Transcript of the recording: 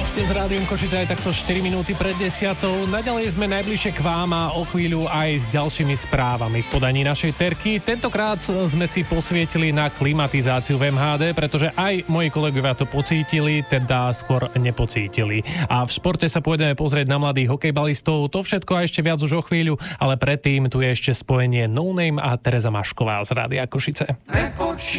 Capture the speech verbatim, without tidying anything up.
Ste s Rádiom Košice aj takto štyri minúty pred desiatou. Naďalej sme najbližšie k vám a o chvíľu aj s ďalšími správami v podaní našej terky. Tentokrát sme si posvietili na klimatizáciu v em há dé, pretože aj moji kolegovia to pocítili, teda skôr nepocítili. A v športe sa pôjdeme pozrieť na mladých hokejbalistov. To všetko a ešte viac už o chvíľu, ale predtým tu je ešte spojenie No Name a Tereza Mašková z Rádia Košice. Nepočítaj